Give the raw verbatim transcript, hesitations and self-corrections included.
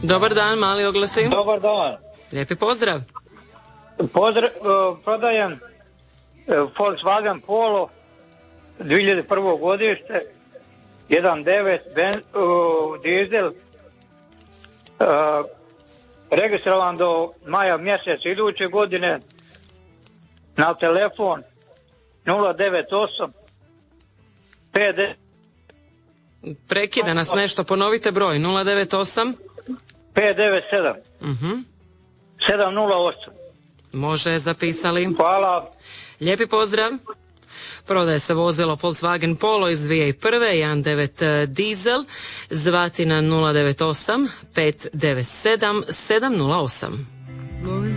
Dobar dan, mali oglasi. Dobar dan. Lijepi pozdrav. Pozdrav, uh, prodajem uh, Volkswagen Polo dvije hiljade prvo godište, jedan devet ben, uh, dizel, uh, registrovan do maja mjeseca iduće godine, na telefon nula devet osam pet devet. Prekida nas nešto, ponovite broj. Nula devet osam pet devet sedam uh-huh. sedam nula osam. Može, zapisali. Hvala. Lijepi pozdrav. Prodaje se vozilo Volkswagen Polo iz dvije hiljade prve. jedan devet dizel. Zvati na nula devet osam pet devet sedam sedam nula osam.